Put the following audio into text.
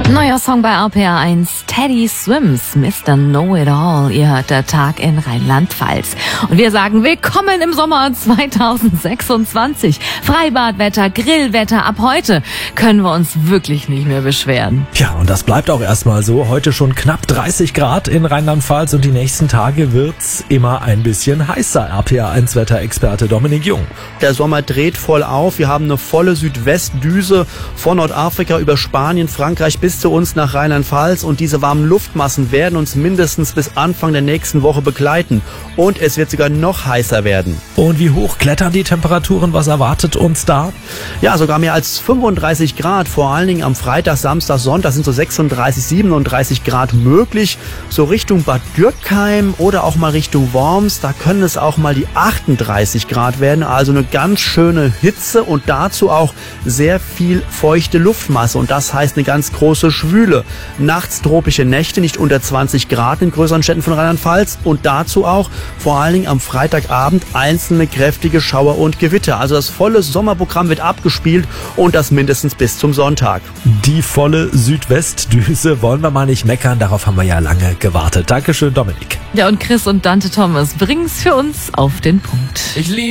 Neuer Song bei RPR 1, Teddy Swims, Mr. Know-It-All. Ihr hört der Tag in Rheinland-Pfalz. Und wir sagen willkommen im Sommer 2026. Freibadwetter, Grillwetter. Ab heute können wir uns wirklich nicht mehr beschweren. Ja, und das bleibt auch erstmal so. Heute schon knapp 30 Grad in Rheinland-Pfalz und die nächsten Tage wird's immer ein bisschen heißer. RPR 1 Wetterexperte Dominik Jung. Der Sommer dreht voll auf. Wir haben eine volle Südwestdüse von Nordafrika über Spanien, Frankreich bis zu uns nach Rheinland-Pfalz, und diese warmen Luftmassen werden uns mindestens bis Anfang der nächsten Woche begleiten, und es wird sogar noch heißer werden. Und wie hoch klettern die Temperaturen? Was erwartet uns da? Ja, sogar mehr als 35 Grad, vor allen Dingen am Freitag, Samstag, Sonntag sind so 36, 37 Grad möglich. So Richtung Bad Dürkheim oder auch mal Richtung Worms, da können es auch mal die 38 Grad werden, also eine ganz schöne Hitze und dazu auch sehr viel feuchte Luftmasse, und das heißt eine ganz große Schwüle. Nachts tropische Nächte, nicht unter 20 Grad in größeren Städten von Rheinland-Pfalz, und dazu auch vor allen Dingen am Freitagabend einzelne kräftige Schauer und Gewitter. Also das volle Sommerprogramm wird abgespielt, und das mindestens bis zum Sonntag. Die volle Südwestdüse, wollen wir mal nicht meckern, darauf haben wir ja lange gewartet. Dankeschön, Dominik. Ja, und Chris und Dante Thomas bringen's für uns auf den Punkt.